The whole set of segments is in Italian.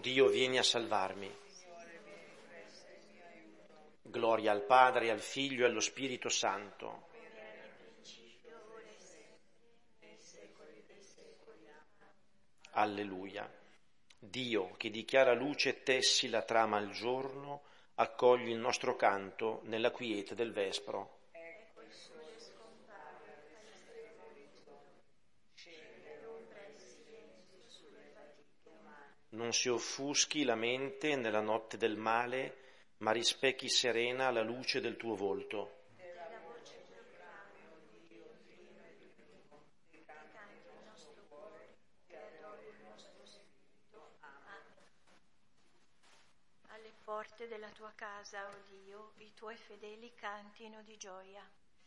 Dio, vieni a salvarmi. Gloria al Padre, al Figlio e allo Spirito Santo. Alleluia. Dio, che dichiara luce e tessi la trama al giorno, accogli il nostro canto nella quiete del vespro. Non si offuschi la mente nella notte del male, ma rispecchi serena la luce del tuo volto. Alle porte della tua casa, o Dio, i tuoi fedeli cantino di gioia.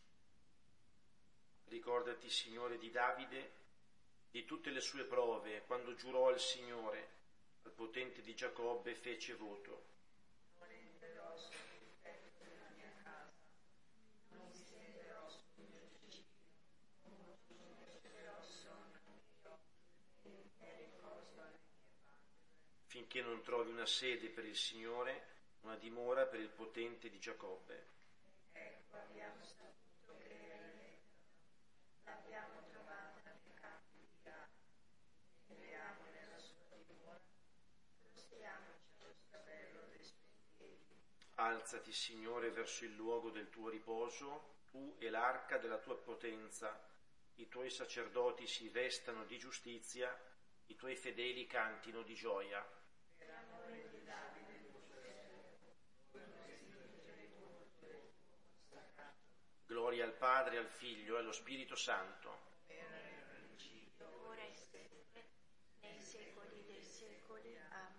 Ricordati, Signore, di Davide, di tutte le sue prove, quando giurò al Signore, al potente di Giacobbe fece voto. Non entrerò sul difetto della mia casa, non mi stenderò sul mio giudicio, non metterò sonno ai miei occhi e riposo alle mie palpebre. Finché non trovi una sede per il Signore, una dimora per il potente di Giacobbe. Ecco, abbiamo saputo che era in l'abbiamo trovata nei campi di Gara, entriamo nella sua dimora, prostiamoci allo stavello dei suoi piedi. Alzati, Signore, verso il luogo del tuo riposo, tu e l'arca della tua potenza. I tuoi sacerdoti si vestano di giustizia, i tuoi fedeli cantino di gioia. Per amore di Davide, tuo servo, voi non estingere il volto del tuo consacrato. Gloria al Padre, al Figlio e allo Spirito Santo. Era nel principio, Ora e sempre, nei secoli dei secoli. Amen.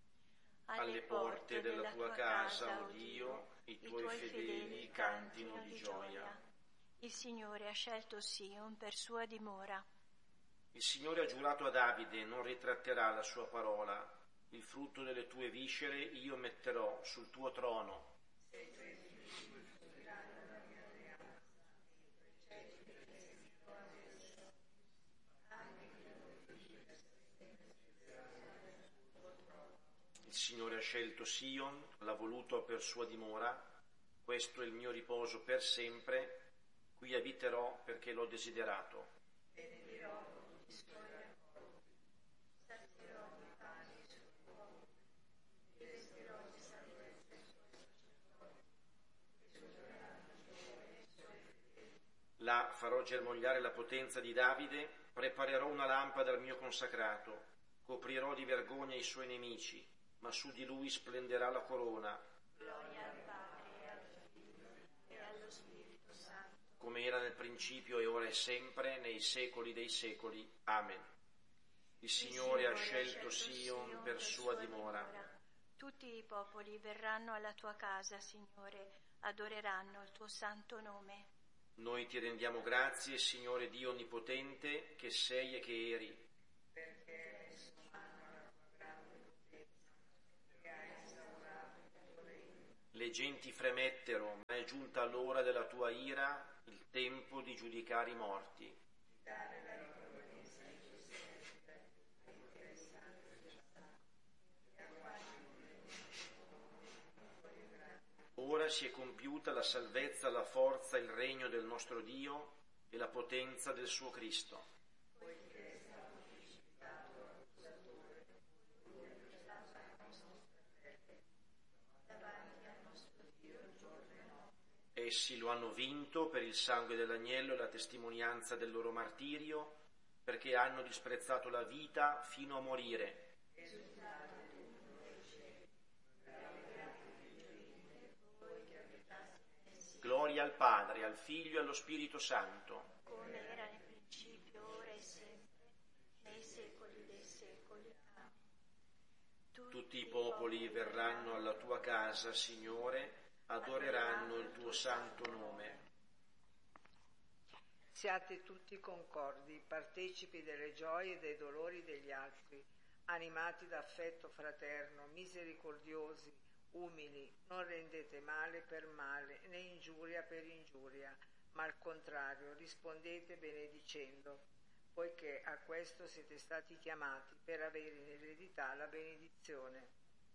Alle porte della tua casa, o Dio, i tuoi fedeli cantino di gioia. Il Signore ha scelto Sion per sua dimora. Il Signore ha giurato a Davide, non ritratterà la sua parola. Il frutto delle tue viscere io metterò sul tuo trono. se i tuoi figli custodiranno la mia alleanza e i precetti che ti ho adesso, anche i loro figli resterà nel tuo trono. Il Signore ha scelto Sion, l'ha voluto per sua dimora. Questo è il mio riposo per sempre. Qui abiterò perché l'ho desiderato. Benedirò con tutti i suoi raccolti, sazierò di pane i suoi uomini, e vestirò di salvezza i suoi sacerdoti, esulteranno gioia i suoi fedeli. Là farò germogliare la potenza di Davide, preparerò una lampada al mio consacrato, coprirò di vergogna i suoi nemici, ma su di lui splenderà la corona, Gloria al Padre e al Figlio e allo Spirito Santo. come era nel principio e ora e sempre, nei secoli dei secoli. Amen. Il Signore ha scelto Sion per sua dimora. Tutti i popoli verranno alla tua casa, Signore, adoreranno il tuo santo nome. Noi ti rendiamo grazie, Signore Dio Onnipotente, che sei e che eri. Perché hai messo mano alla tua grande potenza e hai instaurato il tuo regno. Le genti fremettero, ma è giunta l'ora della tua ira, il tempo di giudicare i morti. Di dare la ricompensa ai giusti ai interessanti del Stato e a quali piccoli grandi. Ora si è compiuta la salvezza, la forza, il regno del nostro Dio e la potenza del suo Cristo. Poiché è stato crucificato l'accusatore, lui è stato ai nostri fratelli, davanti al nostro Dio giorno e notte. Essi lo hanno vinto per il sangue dell'agnello e la testimonianza del loro martirio, perché hanno disprezzato la vita fino a morire. Esultate tu, voi cieli, rallegrate gioite, voi che abitate nei cieli. Gloria al Padre, al Figlio e allo Spirito Santo. Come era nel principio, ora e sempre, nei secoli dei secoli. Amen. Tutti i popoli verranno alla tua casa, Signore, adoreranno il tuo santo nome. Siate tutti concordi, partecipi delle gioie e dei dolori degli altri, animati da affetto fraterno, misericordiosi, umili, non rendete male per male, né ingiuria per ingiuria, ma al contrario rispondete benedicendo. poiché a questo siete stati chiamati per avere in eredità la benedizione.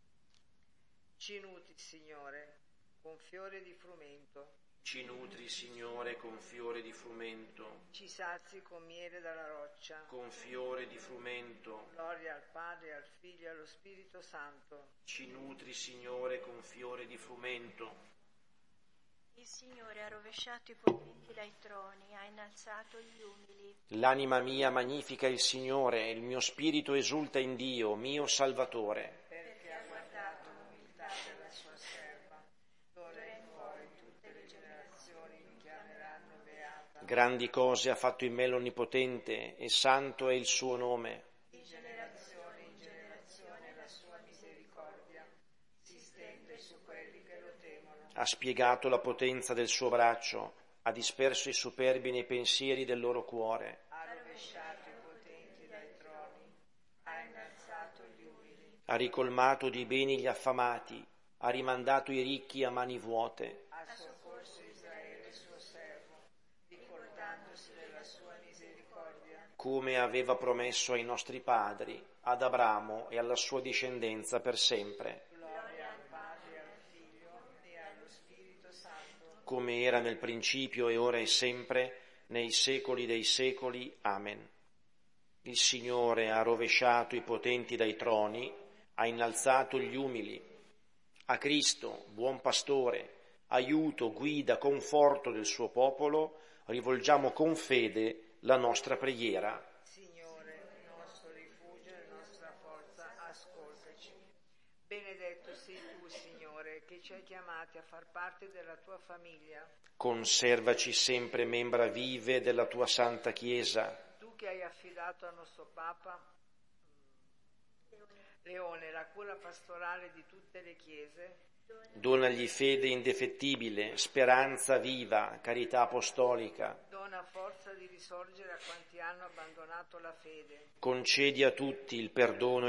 Ci nutri, Signore, con fiore di frumento. Ci nutri, Signore, con fiore di frumento. Ci sazi con miele dalla roccia. Con fiore di frumento. Gloria al Padre, al Figlio e allo Spirito Santo. Ci nutri, Signore, con fiore di frumento. Il Signore ha rovesciato i potenti dai troni, ha innalzato gli umili. L'anima mia magnifica il Signore, e il mio spirito esulta in Dio, mio Salvatore. Perché ha guardato l'umiltà della sua serva. D'ora in poi tutte le generazioni mi chiameranno beata. Grandi cose ha fatto in me l'Onnipotente, e santo è il suo nome. Di generazione in generazione la sua misericordia si stende su quelli che lo temono. Ha spiegato la potenza del suo braccio, ha disperso i superbi nei pensieri del loro cuore. Ha rovesciato i potenti dai troni, ha innalzato gli umili. Ha ricolmato di beni gli affamati, ha rimandato i ricchi a mani vuote. Ha soccorso Israele suo servo, ricordandosi della sua misericordia. Come aveva promesso ai nostri padri, ad Abramo e alla sua discendenza per sempre. Gloria al Padre, al Figlio e allo Spirito Santo. Come era nel principio e ora e sempre, nei secoli dei secoli. Amen. Il Signore ha rovesciato i potenti dai troni, ha innalzato gli umili. A Cristo, buon pastore, aiuto, guida, conforto del suo popolo, rivolgiamo con fede la nostra preghiera. Signore, il nostro rifugio e la nostra forza, ascoltaci. Benedetto sei tu, Signore, che ci hai chiamati a far parte della tua famiglia. Conservaci sempre membra vive della tua Santa Chiesa. Tu che hai affidato al nostro Papa Leone la cura pastorale di tutte le chiese, Donagli fede indefettibile, speranza viva, carità apostolica. dona forza di risorgere a quanti hanno abbandonato la fede. Concedi a tutti il perdono